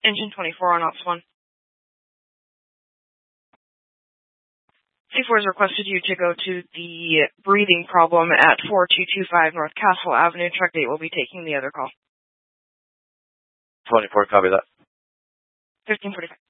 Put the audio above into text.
Engine 24 on Ops 1. C4 has requested you to go to the breathing problem at 4225 North Castle Avenue. Truck 8 will be taking the other call. 24, copy that. 1545.